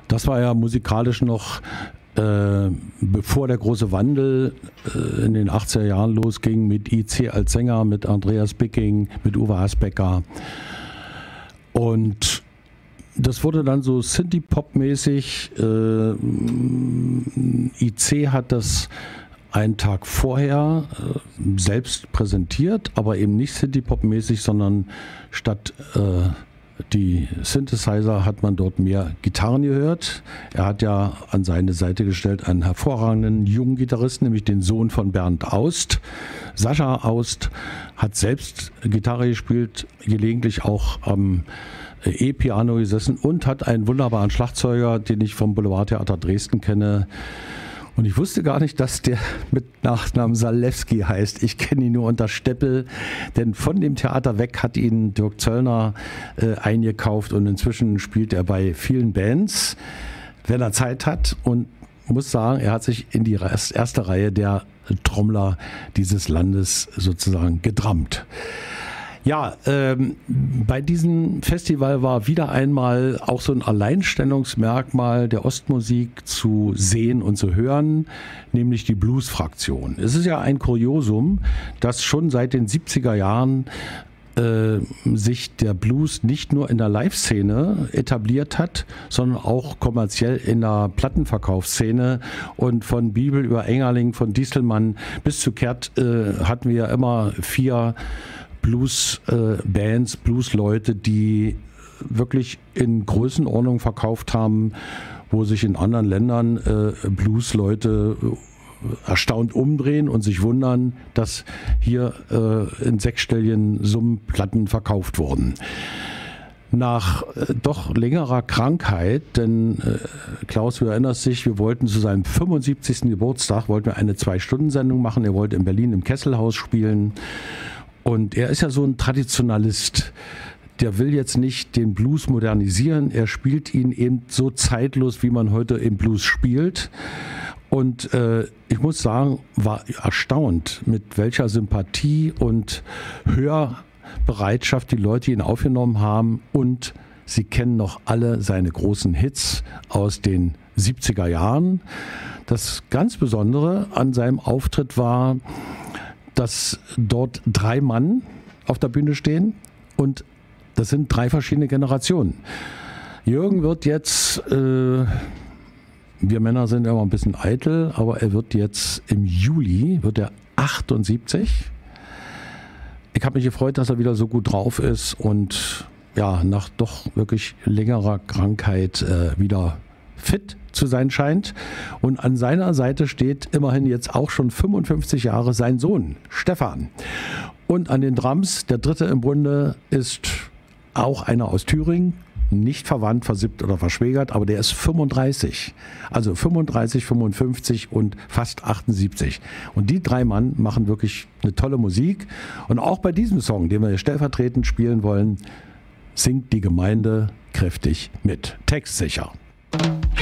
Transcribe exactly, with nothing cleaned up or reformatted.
Das war ja musikalisch noch, äh, bevor der große Wandel äh, in den achtziger Jahren losging, mit I C als Sänger, mit Andreas Bicking, mit Uwe Hasbecker. Und das wurde dann so Synthie-Pop-mäßig. Äh, I C hat das einen Tag vorher äh, selbst präsentiert, aber eben nicht Synthie-Pop-mäßig, sondern statt äh, die Synthesizer hat man dort mehr Gitarren gehört. Er hat ja an seine Seite gestellt einen hervorragenden jungen Gitarristen, nämlich den Sohn von Bernd Aust. Sascha Aust hat selbst Gitarre gespielt, gelegentlich auch am E-Piano gesessen und hat einen wunderbaren Schlagzeuger, den ich vom Boulevardtheater Dresden kenne. Und ich wusste gar nicht, dass der mit Nachnamen Salewski heißt. Ich kenne ihn nur unter Steppel, denn von dem Theater weg hat ihn Dirk Zöllner äh, eingekauft und inzwischen spielt er bei vielen Bands, wenn er Zeit hat, und muss sagen, er hat sich in die erste Reihe der Trommler dieses Landes sozusagen gedrammt. Ja, ähm, bei diesem Festival war wieder einmal auch so ein Alleinstellungsmerkmal der Ostmusik zu sehen und zu hören, nämlich die Blues-Fraktion. Es ist ja ein Kuriosum, dass schon seit den siebziger Jahren äh, sich der Blues nicht nur in der Live-Szene etabliert hat, sondern auch kommerziell in der Plattenverkaufsszene. Und von Bibel über Engerling, von Distelmann bis zu Kert äh, hatten wir ja immer vier Blues-Bands, äh, Blues-Leute, die wirklich in Größenordnung verkauft haben, wo sich in anderen Ländern äh, Blues-Leute äh, erstaunt umdrehen und sich wundern, dass hier äh, in sechsstelligen Summen Platten verkauft wurden. Nach äh, doch längerer Krankheit, denn äh, Klaus, du erinnerst dich, wir wollten zu seinem fünfundsiebzigsten Geburtstag wollten wir eine Zwei-Stunden-Sendung machen. Er wollte in Berlin im Kesselhaus spielen. Und er ist ja so ein Traditionalist. Der will jetzt nicht den Blues modernisieren. Er spielt ihn eben so zeitlos, wie man heute im Blues spielt. Und äh, ich muss sagen, war erstaunt, mit welcher Sympathie und Hörbereitschaft die Leute ihn aufgenommen haben. Und sie kennen noch alle seine großen Hits aus den siebziger Jahren. Das ganz Besondere an seinem Auftritt war, dass dort drei Mann auf der Bühne stehen und das sind drei verschiedene Generationen. Jürgen wird jetzt, äh, wir Männer sind immer ein bisschen eitel, aber er wird jetzt im Juli, wird er achtundsiebzig. Ich habe mich gefreut, dass er wieder so gut drauf ist und ja, nach doch wirklich längerer Krankheit äh, wieder fit zu sein scheint. Und an seiner Seite steht immerhin jetzt auch schon fünfundfünfzig Jahre sein Sohn, Stefan. Und an den Drums, der dritte im Bunde, ist auch einer aus Thüringen, nicht verwandt, versippt oder verschwägert, aber der ist fünfunddreißig. Also fünfunddreißig, fünfundfünfzig und fast achtundsiebzig. Und die drei Mann machen wirklich eine tolle Musik. Und auch bei diesem Song, den wir stellvertretend spielen wollen, singt die Gemeinde kräftig mit. Textsicher.